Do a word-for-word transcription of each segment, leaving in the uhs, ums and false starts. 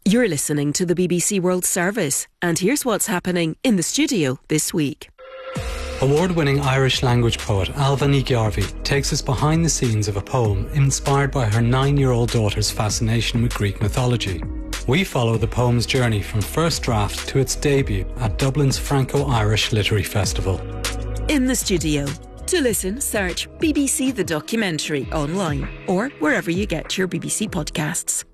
You're listening to the B B C World Service, and here's what's happening in the studio this week. Award-winning Irish language poet Ailbhe Ní Ghearbhí takes us behind the scenes of a poem inspired by her nine-year-old daughter's fascination with Greek mythology. We follow the poem's journey from first draft to its debut at Dublin's Franco-Irish Literary Festival. In the studio. To listen, search B B C The Documentary online or wherever you get your B B C podcasts.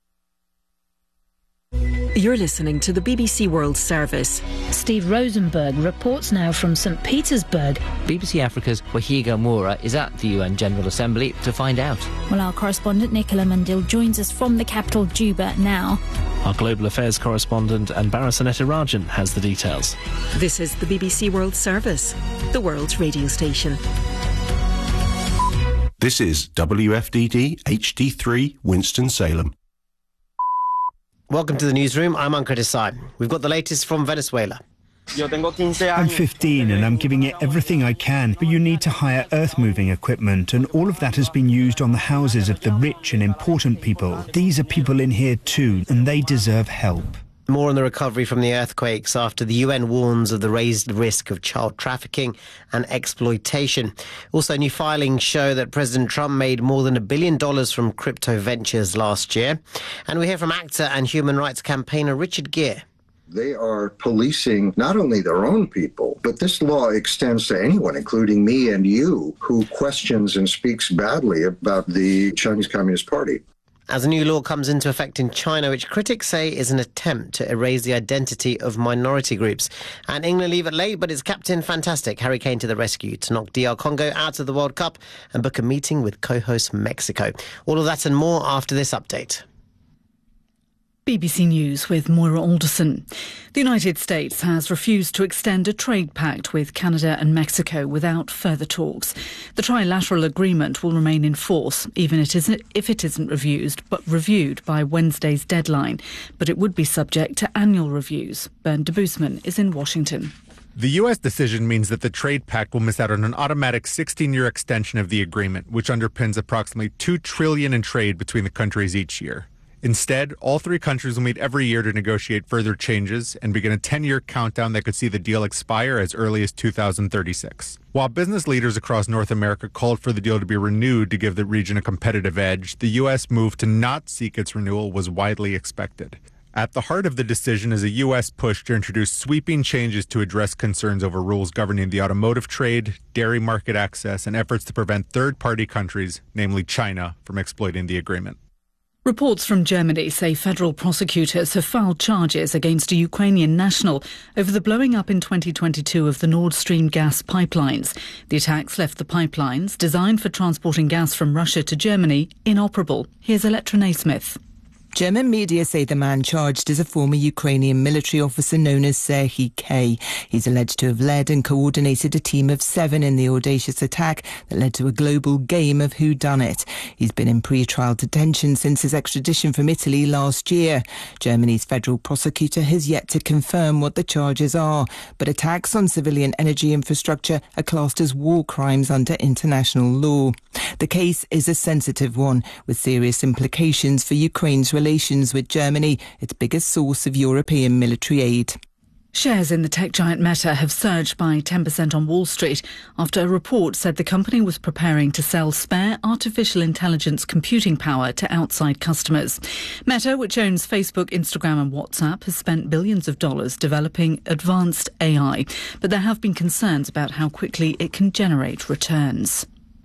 You're listening to the B B C World Service. Steve Rosenberg reports now from St Petersburg. B B C Africa's Wahiga Moura is at the U N General Assembly to find out. Well, our correspondent Nicola Mundil joins us from the capital, Juba, now. Our global affairs correspondent Anbara Sanetarajan has the details. This is the B B C World Service, the world's radio station. This is W F D D H D three Winston-Salem. Welcome to the newsroom. I'm Ankar Desai. We've got the latest from Venezuela. I'm fifteen and I'm giving it everything I can, but you need to hire earth-moving equipment, and all of that has been used on the houses of the rich and important people. These are people in here too, and they deserve help. More on the recovery from the earthquakes after the U N warns of the raised risk of child trafficking and exploitation. Also, new filings show that President Trump made more than a billion dollars from crypto ventures last year. And we hear from actor and human rights campaigner Richard Gere. They are policing not only their own people, but this law extends to anyone, including me and you, who questions and speaks badly about the Chinese Communist Party. As a new law comes into effect in China, which critics say is an attempt to erase the identity of minority groups. And England leave it late, but it's Captain Fantastic, Harry Kane, to the rescue to knock D R Congo out of the World Cup and book a meeting with co-host Mexico. All of that and more after this update. B B C News with Moira Alderson. The United States has refused to extend a trade pact with Canada and Mexico without further talks. The trilateral agreement will remain in force, even if it isn't reviewed, but reviewed by Wednesday's deadline. But it would be subject to annual reviews. Bernd de Boosman is in Washington. The U S decision means that the trade pact will miss out on an automatic sixteen-year extension of the agreement, which underpins approximately two trillion dollars in trade between the countries each year. Instead, all three countries will meet every year to negotiate further changes and begin a ten-year countdown that could see the deal expire as early as two thousand thirty-six. While business leaders across North America called for the deal to be renewed to give the region a competitive edge, the U S move to not seek its renewal was widely expected. At the heart of the decision is a U S push to introduce sweeping changes to address concerns over rules governing the automotive trade, dairy market access, and efforts to prevent third-party countries, namely China, from exploiting the agreement. Reports from Germany say federal prosecutors have filed charges against a Ukrainian national over the blowing up in twenty twenty-two of the Nord Stream gas pipelines. The attacks left the pipelines, designed for transporting gas from Russia to Germany, inoperable. Here's Electra Naismith. German media say the man charged is a former Ukrainian military officer known as Serhiy K. He's alleged to have led and coordinated a team of seven in the audacious attack that led to a global game of whodunit. He's been in pre-trial detention since his extradition from Italy last year. Germany's federal prosecutor has yet to confirm what the charges are, but attacks on civilian energy infrastructure are classed as war crimes under international law. The case is a sensitive one, with serious implications for Ukraine's relations with Germany, its biggest source of European military aid. Shares in the tech giant Meta have surged by ten percent on Wall Street after a report said the company was preparing to sell spare artificial intelligence computing power to outside customers. Meta, which owns Facebook, Instagram and WhatsApp, has spent billions of dollars developing advanced A I, but there have been concerns about how quickly it can generate returns.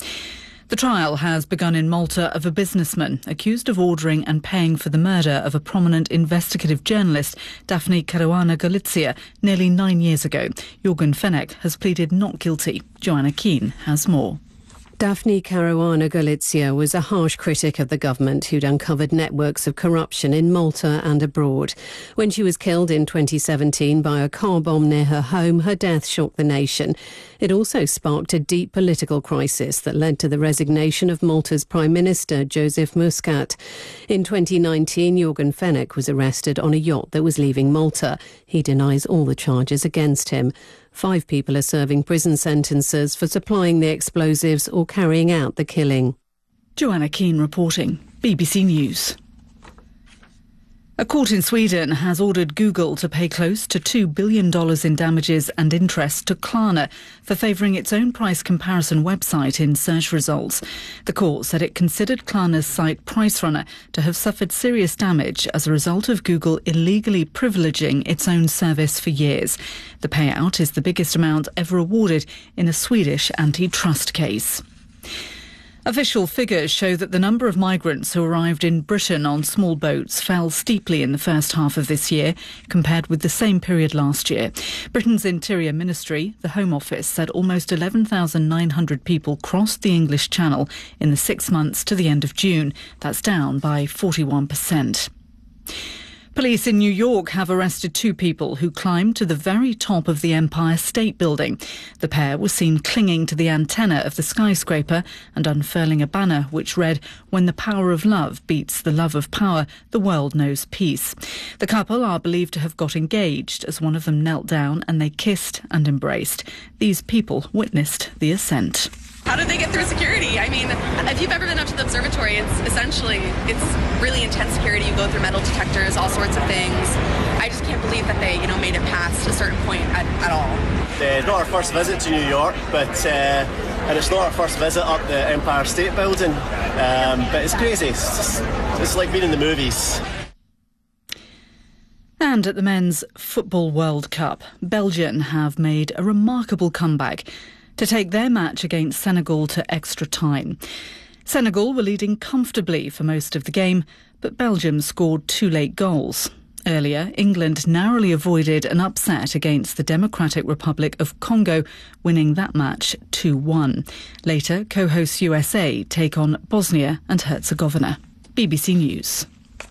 The trial has begun in Malta of a businessman accused of ordering and paying for the murder of a prominent investigative journalist, Daphne Caruana Galizia, nearly nine years ago. Jürgen Fenech has pleaded not guilty. Joanna Keane has more. Daphne Caruana Galizia was a harsh critic of the government who'd uncovered networks of corruption in Malta and abroad. When she was killed in twenty seventeen by a car bomb near her home, her death shocked the nation. It also sparked a deep political crisis that led to the resignation of Malta's Prime Minister, Joseph Muscat. In twenty nineteen, Jürgen Fenech was arrested on a yacht that was leaving Malta. He denies all the charges against him. Five people are serving prison sentences for supplying the explosives or carrying out the killing. Joanna Keane reporting, B B C News. A court in Sweden has ordered Google to pay close to two billion dollars in damages and interest to Klarna for favouring its own price comparison website in search results. The court said it considered Klarna's site PriceRunner to have suffered serious damage as a result of Google illegally privileging its own service for years. The payout is the biggest amount ever awarded in a Swedish antitrust case. Official figures show that the number of migrants who arrived in Britain on small boats fell steeply in the first half of this year compared with the same period last year. Britain's Interior Ministry, the Home Office, said almost eleven thousand nine hundred people crossed the English Channel in the six months to the end of June. That's down by forty-one percent. Police in New York have arrested two people who climbed to the very top of the Empire State Building. The pair were seen clinging to the antenna of the skyscraper and unfurling a banner which read, "When the power of love beats the love of power, the world knows peace." The couple are believed to have got engaged as one of them knelt down and they kissed and embraced. These people witnessed the ascent. How did they get through security? I mean, if you've ever been up to the observatory, it's essentially, it's really intense security. You go through metal detectors, all sorts of things. I just can't believe that they, you know, made it past a certain point at, at all. It's not our first visit to New York, but uh, and it's not our first visit up the Empire State Building. Um, but it's crazy. It's, just, it's like being in the movies. And at the Men's Football World Cup, Belgium have made a remarkable comeback to take their match against Senegal to extra time. Senegal were leading comfortably for most of the game, but Belgium scored two late goals. Earlier, England narrowly avoided an upset against the Democratic Republic of Congo, winning that match two one. Later, co-hosts U S A take on Bosnia and Herzegovina. B B C News.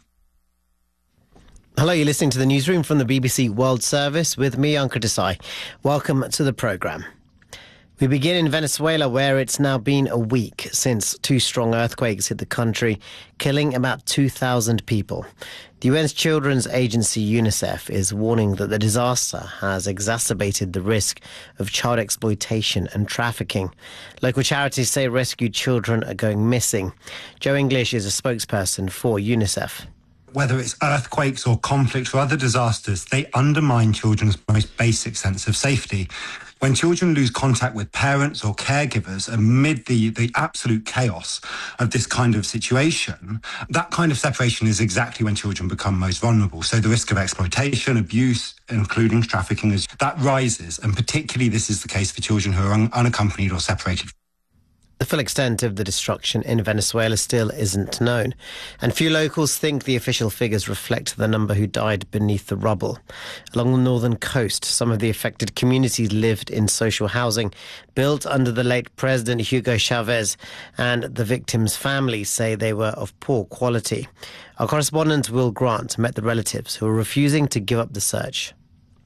Hello, you're listening to the newsroom from the B B C World Service with me, Ankur Desai. Welcome to the programme. We begin in Venezuela, where it's now been a week since two strong earthquakes hit the country, killing about two thousand people. The U N's children's agency UNICEF is warning that the disaster has exacerbated the risk of child exploitation and trafficking. Local charities say rescued children are going missing. Joe English is a spokesperson for UNICEF. Whether it's earthquakes or conflict or other disasters, they undermine children's most basic sense of safety. When children lose contact with parents or caregivers amid the, the absolute chaos of this kind of situation, that kind of separation is exactly when children become most vulnerable. So the risk of exploitation, abuse, including trafficking, is, that rises. And particularly this is the case for children who are un, unaccompanied or separated. The full extent of the destruction in Venezuela still isn't known, and few locals think the official figures reflect the number who died beneath the rubble. Along the northern coast, some of the affected communities lived in social housing built under the late President Hugo Chavez, and the victims' families say they were of poor quality. Our correspondent Will Grant met the relatives who are refusing to give up the search.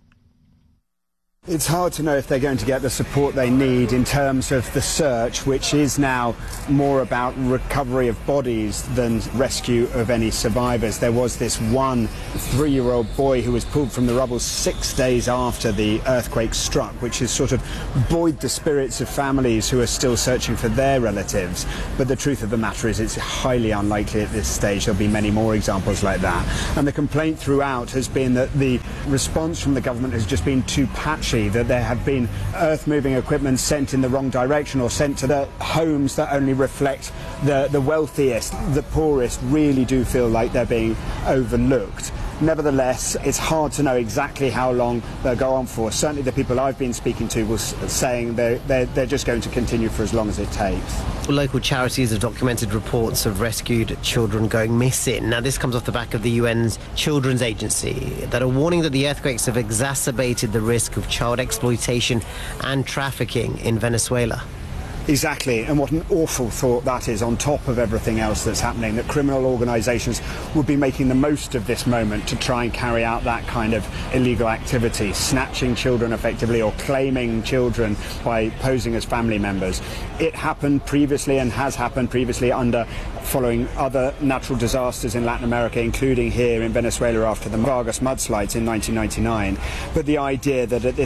It's hard to know if they're going to get the support they need in terms of the search, which is now more about recovery of bodies than rescue of any survivors. There was this one three-year-old boy who was pulled from the rubble six days after the earthquake struck, which has sort of buoyed the spirits of families who are still searching for their relatives. But the truth of the matter is it's highly unlikely at this stage there'll be many more examples like that. And the complaint throughout has been that the response from the government has just been too patchy, that there have been earth-moving equipment sent in the wrong direction or sent to the homes that only reflect the, the wealthiest. The poorest really do feel like they're being overlooked. Nevertheless, it's hard to know exactly how long they'll go on for. Certainly the people I've been speaking to were saying they're, they're, they're just going to continue for as long as it takes. Local charities have documented reports of rescued children going missing. Now, this comes off the back of the U N's Children's Agency that are warning that the earthquakes have exacerbated the risk of child exploitation and trafficking in Venezuela. Exactly, and what an awful thought that is on top of everything else that's happening, that criminal organisations would be making the most of this moment to try and carry out that kind of illegal activity, snatching children effectively or claiming children by posing as family members. It happened previously and has happened previously under following other natural disasters in Latin America, including here in Venezuela after the Vargas mudslides in nineteen ninety-nine. But the idea that at this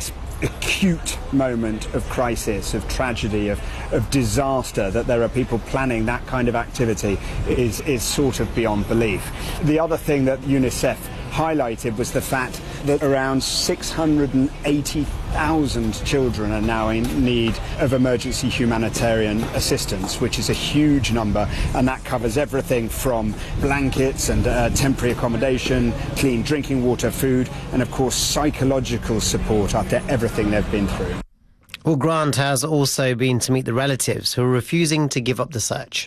acute moment of crisis, of tragedy, of, of disaster, that there are people planning that kind of activity is, is sort of beyond belief. The other thing that UNICEF highlighted was the fact that around six hundred eighty thousand children are now in need of emergency humanitarian assistance, which is a huge number, and that covers everything from blankets and uh, temporary accommodation, clean drinking water, food, and of course psychological support after everything they've been through. Well, Grant has also been to meet the relatives who are refusing to give up the search.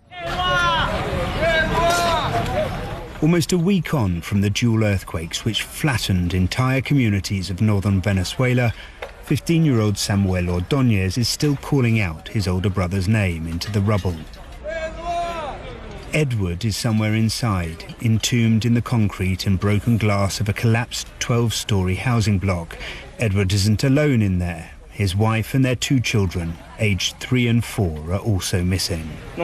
Almost a week on from the dual earthquakes which flattened entire communities of northern Venezuela, fifteen-year-old Samuel Ordóñez is still calling out his older brother's name into the rubble. Edward is somewhere inside, entombed in the concrete and broken glass of a collapsed twelve-storey housing block. Edward isn't alone in there. His wife and their two children, aged three and four, are also missing. We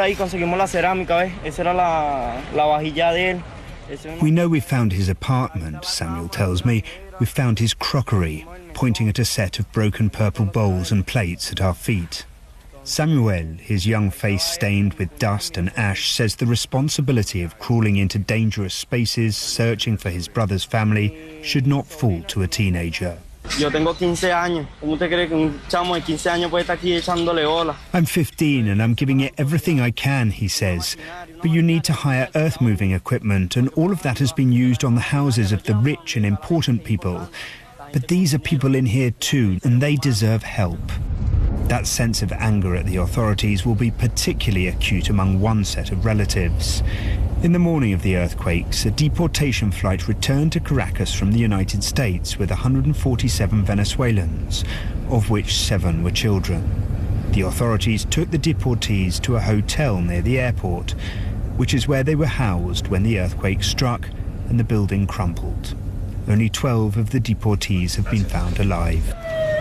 know we found his apartment, Samuel tells me. We found his crockery, pointing at a set of broken purple bowls and plates at our feet. Samuel, his young face stained with dust and ash, says the responsibility of crawling into dangerous spaces, searching for his brother's family, should not fall to a teenager. I'm fifteen and I'm giving it everything I can, he says. But you need to hire earth-moving equipment, and all of that has been used on the houses of the rich and important people. But these are people in here too, and they deserve help. That sense of anger at the authorities will be particularly acute among one set of relatives. In the morning of the earthquakes, a deportation flight returned to Caracas from the United States with one hundred forty-seven Venezuelans, of which seven were children. The authorities took the deportees to a hotel near the airport, which is where they were housed when the earthquake struck and the building crumpled. Only twelve of the deportees have been found alive.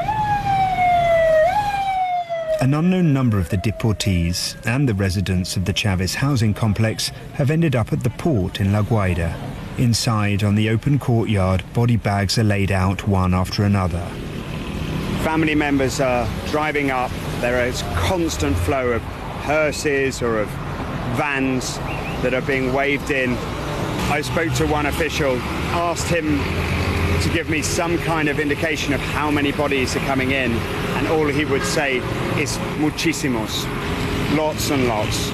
An unknown number of the deportees and the residents of the Chavez housing complex have ended up at the port in La Guaira. Inside, on the open courtyard, body bags are laid out one after another. Family members are driving up. There is a constant flow of hearses or of vans that are being waved in. I spoke to one official, asked him to give me some kind of indication of how many bodies are coming in, and all he would say is muchísimos, lots and lots.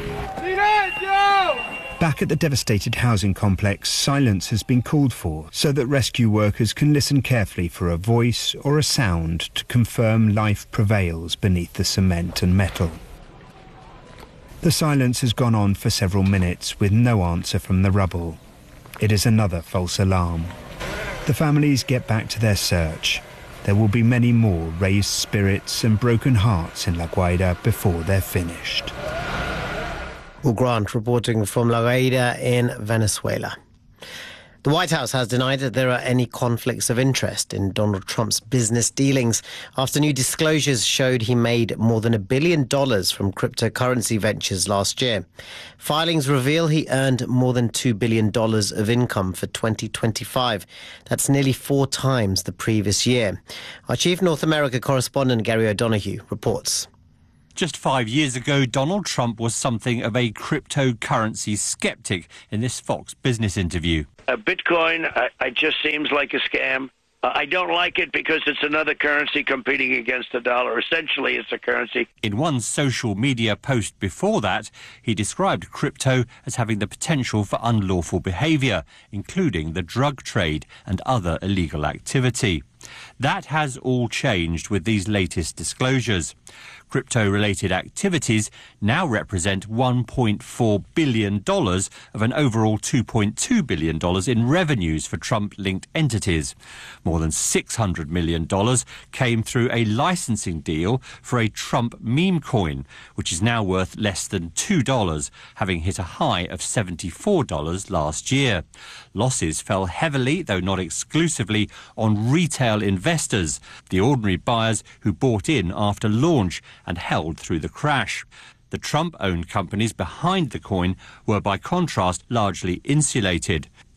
Back at the devastated housing complex, silence has been called for so that rescue workers can listen carefully for a voice or a sound to confirm life prevails beneath the cement and metal. The silence has gone on for several minutes with no answer from the rubble. It is another false alarm. The families get back to their search. There will be many more raised spirits and broken hearts in La Guaira before they're finished. Well, Grant reporting from La Guaira in Venezuela. The White House has denied that there are any conflicts of interest in Donald Trump's business dealings after new disclosures showed he made more than a billion dollars from cryptocurrency ventures last year. Filings reveal he earned more than two billion dollars of income for twenty twenty-five. That's nearly four times the previous year. Our chief North America correspondent, Gary O'Donoghue, reports. Just five years ago, Donald Trump was something of a cryptocurrency skeptic in this Fox Business interview. Uh, Bitcoin, uh, it just seems like a scam. Uh, I don't like it because it's another currency competing against the dollar. Essentially, it's a currency. In one social media post before that, he described crypto as having the potential for unlawful behaviour, including the drug trade and other illegal activity. That has all changed with these latest disclosures. Crypto-related activities now represent one point four billion dollars of an overall two point two billion dollars in revenues for Trump-linked entities. More than six hundred million dollars came through a licensing deal for a Trump meme coin, which is now worth less than two dollars, having hit a high of seventy-four dollars last year. Losses fell heavily, though not exclusively, on retail investors, the ordinary buyers who bought in after launch and held through the crash. The Trump-owned companies behind the coin were, by contrast, largely insulated.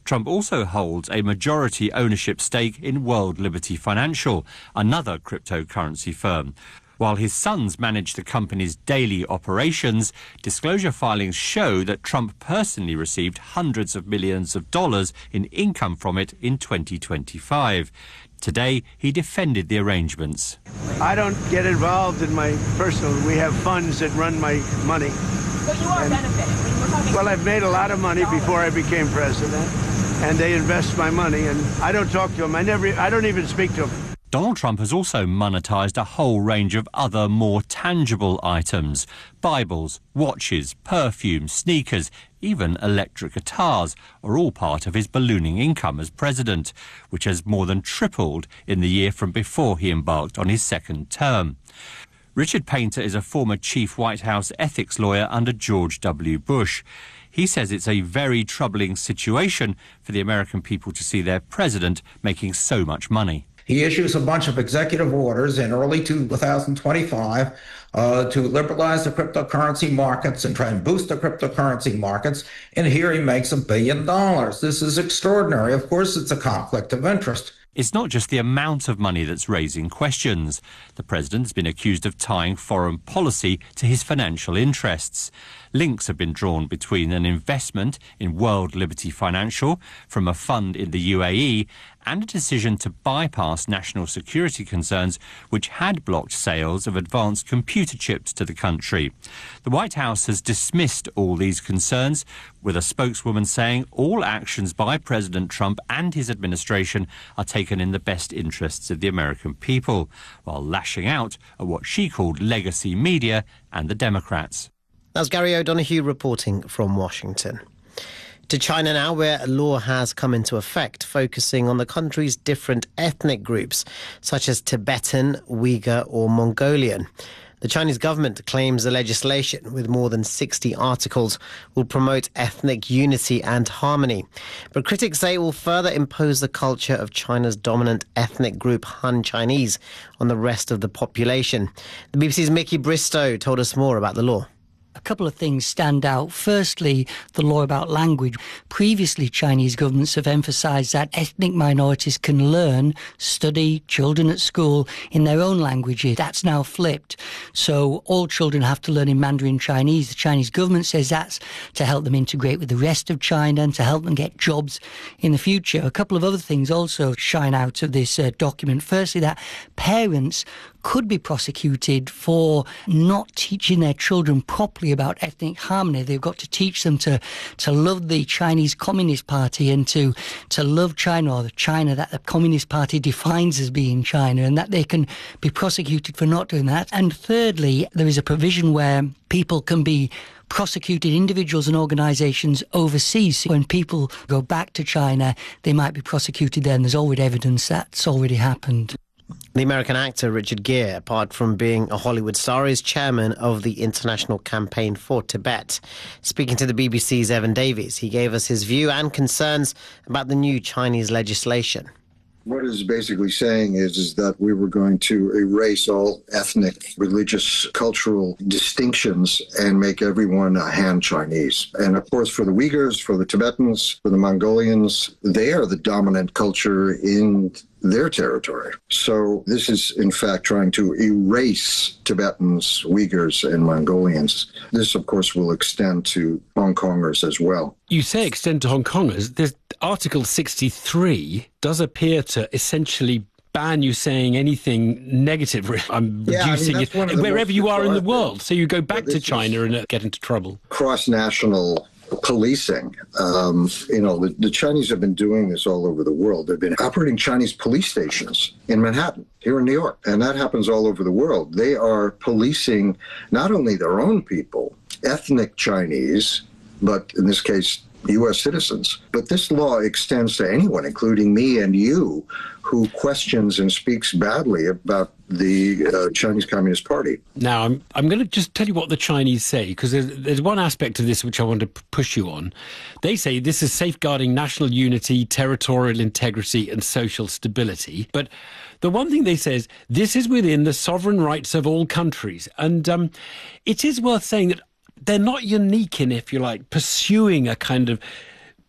Trump also holds a majority ownership stake in World Liberty Financial, another cryptocurrency firm. While his sons manage the company's daily operations, disclosure filings show that Trump personally received hundreds of millions of dollars in income from it in twenty twenty-five. Today, he defended the arrangements. I don't get involved in my personal. We have funds that run my money. But you are and, benefiting. We're talking well, I've made a lot of money before I became president, and they invest my money, and I don't talk to them. I never. I don't even speak to them. Donald Trump has also monetised a whole range of other more tangible items. Bibles, watches, perfumes, sneakers, even electric guitars are all part of his ballooning income as president, which has more than tripled in the year from before he embarked on his second term. Richard Painter is a former chief White House ethics lawyer under George W. Bush. He says it's a very troubling situation for the American people to see their president making so much money. He issues a bunch of executive orders in early two thousand twenty-five uh, to liberalize the cryptocurrency markets and try and boost the cryptocurrency markets. And here he makes a billion dollars. This is extraordinary. Of course, it's a conflict of interest. It's not just the amount of money that's raising questions. The president's been accused of tying foreign policy to his financial interests. Links have been drawn between an investment in World Liberty Financial from a fund in the U A E and a decision to bypass national security concerns which had blocked sales of advanced computer chips to the country. The White House has dismissed all these concerns, with a spokeswoman saying all actions by President Trump and his administration are taken in the best interests of the American people, while lashing out at what she called legacy media and the Democrats. That's Gary O'Donoghue reporting from Washington. To China now, where a law has come into effect focusing on the country's different ethnic groups, such as Tibetan, Uyghur or Mongolian. The Chinese government claims the legislation, with more than sixty articles, will promote ethnic unity and harmony. But critics say it will further impose the culture of China's dominant ethnic group, Han Chinese, on the rest of the population. The B B C's Mickey Bristow told us more about the law. A couple of things stand out. Firstly, the law about language. Previously, Chinese governments have emphasised that ethnic minorities can learn, study, children at school in their own languages. That's now flipped. So all children have to learn in Mandarin Chinese. The Chinese government says that's to help them integrate with the rest of China and to help them get jobs in the future. A couple of other things also shine out of this uh, document. Firstly, that parents could be prosecuted for not teaching their children properly about ethnic harmony. They've got to teach them to, to love the Chinese Communist Party and to, to love China, or the China that the Communist Party defines as being China, and that they can be prosecuted for not doing that. And thirdly, there is a provision where people can be prosecuted, individuals and organisations overseas. When people go back to China, they might be prosecuted there, and there's already evidence that's already happened. The American actor Richard Gere, apart from being a Hollywood star, is chairman of the International Campaign for Tibet. Speaking to the B B C's Evan Davies, he gave us his view and concerns about the new Chinese legislation. What it's basically saying is, is that we were going to erase all ethnic, religious, cultural distinctions and make everyone a Han Chinese. And of course, for the Uyghurs, for the Tibetans, for the Mongolians, they are the dominant culture in their territory. So this is, in fact, trying to erase Tibetans, Uyghurs, and Mongolians. This, of course, will extend to Hong Kongers as well. You say extend to Hong Kongers. There's Article sixty-three does appear to essentially ban you saying anything negative. I'm yeah, reducing I mean, it wherever you are in the world. So you go back to China and get into trouble. Cross-national policing. Um, you know, the, the Chinese have been doing this all over the world. They've been operating Chinese police stations in Manhattan, here in New York, and that happens all over the world. They are policing not only their own people, ethnic Chinese, but in this case, U S citizens. But this law extends to anyone, including me and you, who questions and speaks badly about the uh, Chinese Communist Party. Now, I'm I'm going to just tell you what the Chinese say, because there's, there's one aspect of this which I want to p- push you on. They say this is safeguarding national unity, territorial integrity and social stability. But the one thing they say is this is within the sovereign rights of all countries. And um, it is worth saying that they're not unique in, if you like, pursuing a kind of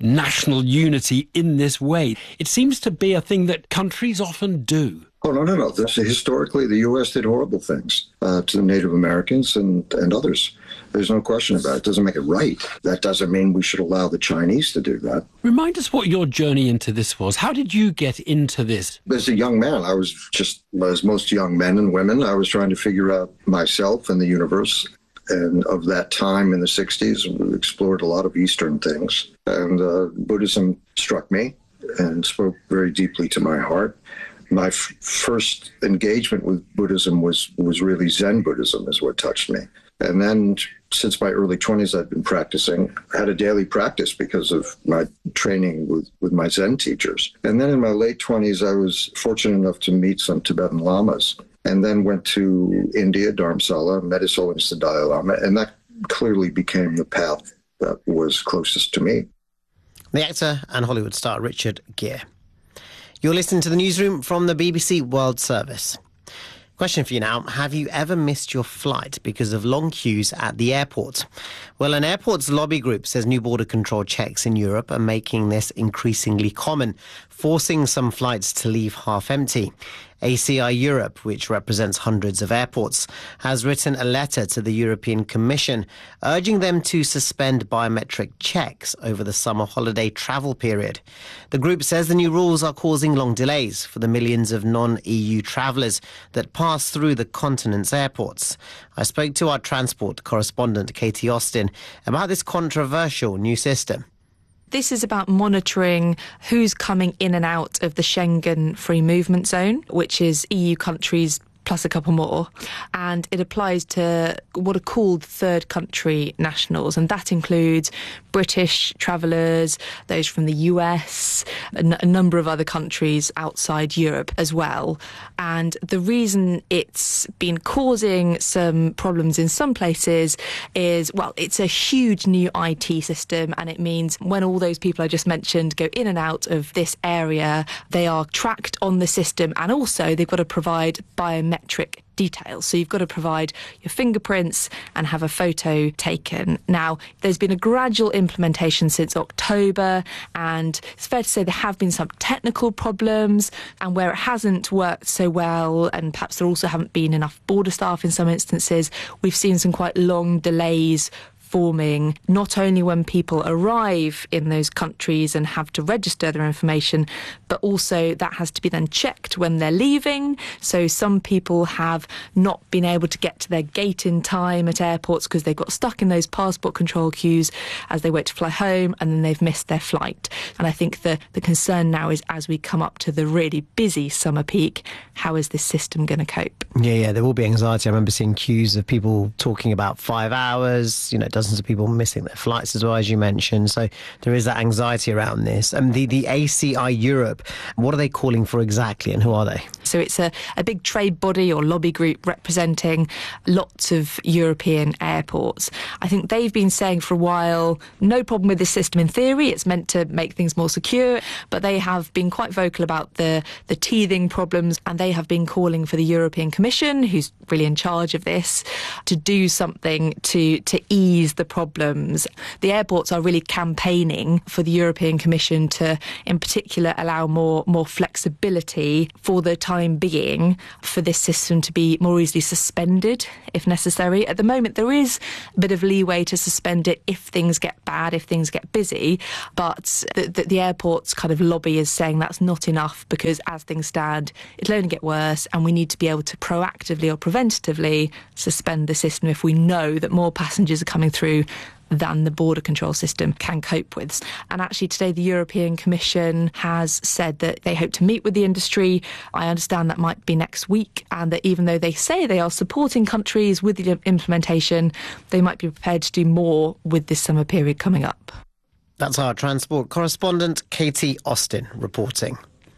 national unity in this way. It seems to be a thing that countries often do. Oh, no, no, no. This, historically, the U S did horrible things uh, to the Native Americans and, and others. There's no question about it. It doesn't make it right. That doesn't mean we should allow the Chinese to do that. Remind us what your journey into this was. How did you get into this? As a young man, I was just, as most young men and women, I was trying to figure out myself and the universe. And of that time in the sixties, we explored a lot of Eastern things. And uh, Buddhism struck me and spoke very deeply to my heart. My f- first engagement with Buddhism was, was really Zen Buddhism is what touched me. And then since my early twenties, I've been practicing. I had a daily practice because of my training with, with my Zen teachers. And then in my late twenties, I was fortunate enough to meet some Tibetan lamas and then went to India, Dharamsala, met His Holiness the Dalai Lama, and that clearly became the path that was closest to me. The actor and Hollywood star Richard Gere. You're listening to the newsroom from the B B C World Service. Question for you now. Have you ever missed your flight because of long queues at the airport? Well, an airport's lobby group says new border control checks in Europe are making this increasingly common, forcing some flights to leave half empty. A C I Europe, which represents hundreds of airports, has written a letter to the European Commission urging them to suspend biometric checks over the summer holiday travel period. The group says the new rules are causing long delays for the millions of non-E U travellers that pass through the continent's airports. I spoke to our transport correspondent, Katie Austin, about this controversial new system. This is about monitoring who's coming in and out of the Schengen free movement zone, which is E U countries plus a couple more, and it applies to what are called third country nationals, and that includes British travellers, those from the U S, a, n- a number of other countries outside Europe as well. And the reason it's been causing some problems in some places is, well, it's a huge new I T system, and it means when all those people I just mentioned go in and out of this area, they are tracked on the system, and also they've got to provide biometric metric details. So you've got to provide your fingerprints and have a photo taken. Now, there's been a gradual implementation since October, and it's fair to say there have been some technical problems, and where it hasn't worked so well, and perhaps there also haven't been enough border staff in some instances, we've seen some quite long delays forming, not only when people arrive in those countries and have to register their information, but also that has to be then checked when they're leaving. So some people have not been able to get to their gate in time at airports because they got stuck in those passport control queues as they wait to fly home, and then they've missed their flight. And I think the, the concern now is, as we come up to the really busy summer peak, how is this system going to cope? Yeah, yeah, there will be anxiety. I remember seeing queues of people talking about five hours, you know, dozens of people missing their flights as well, as you mentioned. So there is that anxiety around this. And the, the A C I Europe, what are they calling for exactly, and who are they? So it's a, a big trade body or lobby group representing lots of European airports. I think they've been saying for a while, no problem with this system in theory, it's meant to make things more secure, but they have been quite vocal about the, the teething problems, and they have been calling for the European Commission, who's really in charge of this, to do something to, to ease the problems. The airports are really campaigning for the European Commission to, in particular, allow more, more flexibility for the time being for this system to be more easily suspended if necessary. At the moment, there is a bit of leeway to suspend it if things get bad, if things get busy, but the, the, the airport's kind of lobby is saying that's not enough, because as things stand, it'll only get worse, and we need to be able to proactively or preventatively suspend the system if we know that more passengers are coming through than the border control system can cope with. And actually today the European Commission has said that they hope to meet with the industry. I understand that might be next week, and that even though they say they are supporting countries with the implementation, they might be prepared to do more with this summer period coming up. That's our transport correspondent Katie Austin reporting.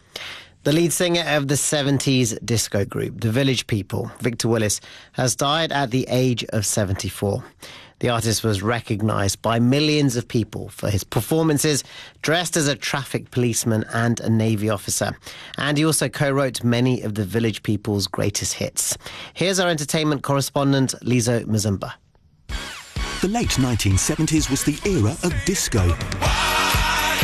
The lead singer of the seventies disco group, The Village People, Victor Willis, has died at the age of seventy-four. The artist was recognised by millions of people for his performances, dressed as a traffic policeman and a Navy officer. And he also co-wrote many of The Village People's greatest hits. Here's our entertainment correspondent, Lizo Mzumba. The late nineteen seventies was the era of disco.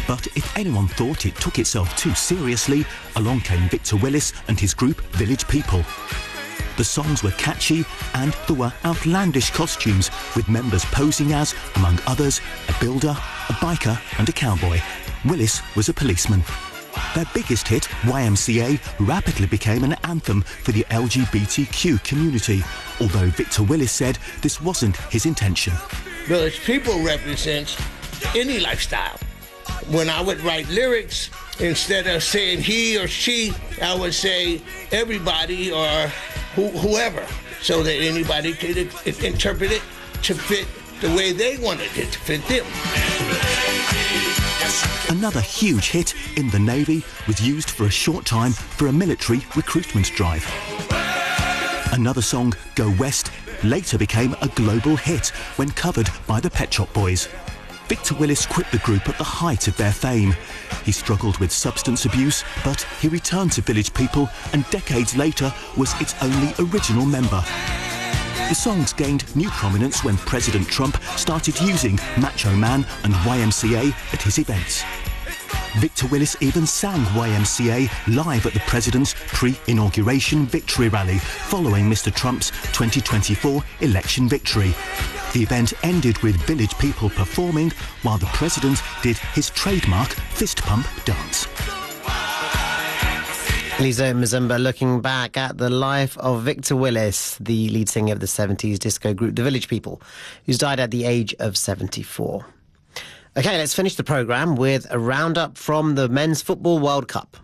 But if anyone thought it took itself too seriously, along came Victor Willis and his group Village People. The songs were catchy and there were outlandish costumes, with members posing as, among others, a builder, a biker and a cowboy. Willis was a policeman. Their biggest hit, Y M C A, rapidly became an anthem for the L G B T Q community, although Victor Willis said this wasn't his intention. Village People represents any lifestyle. When I would write lyrics, instead of saying he or she, I would say everybody or who, whoever, so that anybody could interpret it to fit the way they wanted it to fit them. Another huge hit, In the Navy, was used for a short time for a military recruitment drive. Another song, Go West, later became a global hit when covered by the Pet Shop Boys. Victor Willis quit the group at the height of their fame. He struggled with substance abuse, but he returned to Village People and decades later was its only original member. The songs gained new prominence when President Trump started using Macho Man and Y M C A at his events. Victor Willis even sang Y M C A live at the president's pre-inauguration victory rally following Mister Trump's twenty twenty-four election victory. The event ended with Village People performing while the president did his trademark fist pump dance. Lizo Mazumba looking back at the life of Victor Willis, the lead singer of the seventies disco group The Village People, who's died at the age of seventy-four. OK, let's finish the programme with a roundup from the Men's Football World Cup.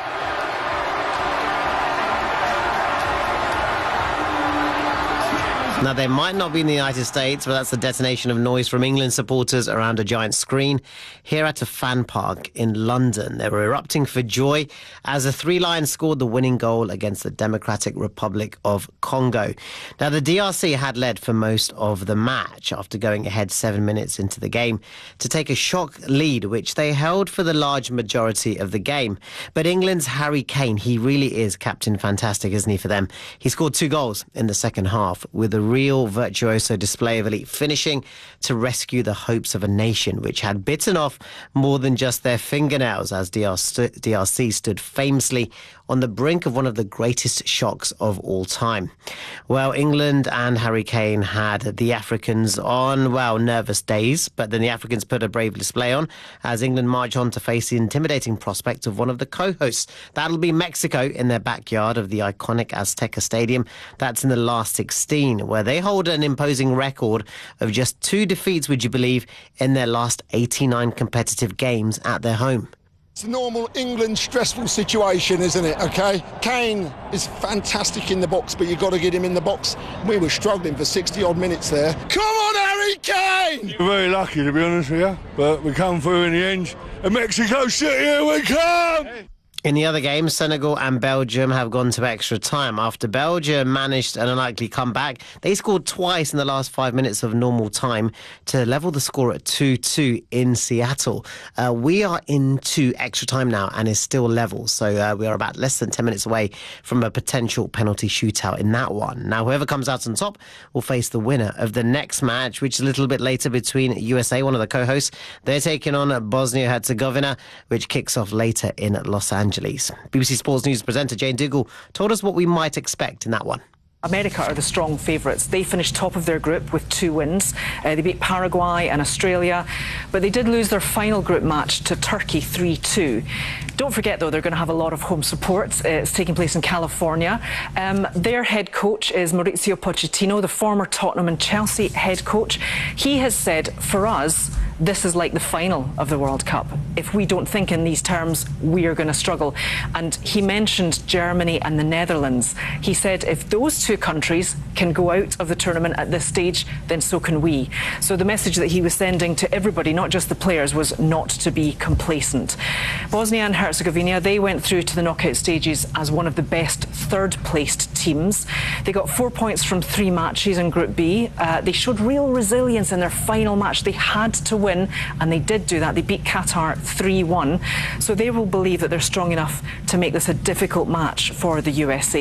Now, they might not be in the United States, but that's the detonation of noise from England supporters around a giant screen here at a fan park in London. They were erupting for joy as the Three Lions scored the winning goal against the Democratic Republic of Congo. Now, the D R C had led for most of the match after going ahead seven minutes into the game to take a shock lead, which they held for the large majority of the game. But England's Harry Kane, he really is Captain Fantastic, isn't he, for them? He scored two goals in the second half with a real virtuoso display of elite finishing to rescue the hopes of a nation which had bitten off more than just their fingernails, as D R C stood famously on the brink of one of the greatest shocks of all time. Well, England and Harry Kane had the Africans on, well, nervous days, but then the Africans put a brave display on as England march on to face the intimidating prospect of one of the co-hosts. That'll be Mexico in their backyard of the iconic Azteca Stadium. That's in the last sixteen, where they hold an imposing record of just two defeats, would you believe, in their last eighty-nine competitive games at their home. It's a normal England stressful situation, isn't it, OK? Kane is fantastic in the box, but you've got to get him in the box. We were struggling for sixty-odd minutes there. Come on, Harry Kane! We're very lucky, to be honest with you, but we come through in the end. And Mexico City, here we come! Hey. In the other game, Senegal and Belgium have gone to extra time. After Belgium managed an unlikely comeback, they scored twice in the last five minutes of normal time to level the score at two two in Seattle. Uh, we are into extra time now and is still level, so uh, we are about less than ten minutes away from a potential penalty shootout in that one. Now, whoever comes out on top will face the winner of the next match, which is a little bit later between U S A, one of the co-hosts. They're taking on Bosnia-Herzegovina, which kicks off later in Los Angeles. Angeles. B B C Sports News presenter Jane Dougal told us what we might expect in that one. America are the strong favourites. They finished top of their group with two wins. Uh, they beat Paraguay and Australia, but they did lose their final group match to Turkey three two. Don't forget, though, they're going to have a lot of home support. Uh, it's taking place in California. Um, their head coach is Mauricio Pochettino, the former Tottenham and Chelsea head coach. He has said, for us, this is like the final of the World Cup. If we don't think in these terms, we are going to struggle. And he mentioned Germany and the Netherlands. He said if those two countries can go out of the tournament at this stage, then so can we. So the message that he was sending to everybody, not just the players, was not to be complacent. Bosnia and Herzegovina, they went through to the knockout stages as one of the best third-placed teams. They got four points from three matches in Group B. Uh, they showed real resilience in their final match. They had to win. Win, and they did do that. They beat Qatar three one. So they will believe that they're strong enough to make this a difficult match for the U S A.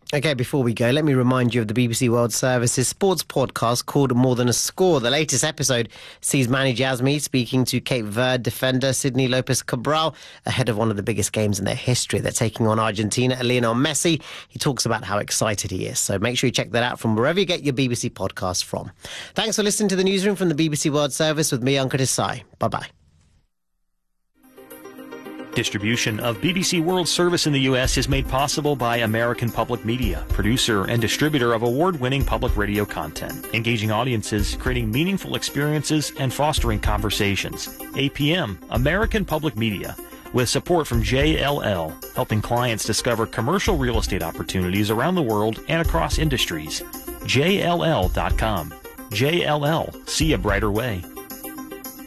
OK, before we go, let me remind you of the B B C World Service's sports podcast called More Than a Score. The latest episode sees Mani Yazmi speaking to Cape Verde defender Sydney Lopez Cabral ahead of one of the biggest games in their history. They're taking on Argentina and Lionel Messi. He talks about how excited he is. So make sure you check that out from wherever you get your B B C podcast from. Thanks for listening to the Newsroom from the B B C World Service with me, Ankur Desai. Bye-bye. Distribution of B B C World Service in the U S is made possible by American Public Media, producer and distributor of award-winning public radio content, engaging audiences, creating meaningful experiences, and fostering conversations. A P M, American Public Media, with support from J L L, helping clients discover commercial real estate opportunities around the world and across industries. J L L dot com. J L L, see a brighter way.